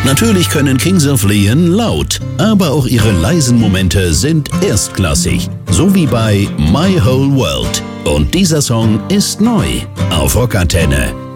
Natürlich können Kings of Leon laut, aber auch ihre leisen Momente sind erstklassig. So wie bei My Whole World. Und dieser Song ist neu auf Rockantenne.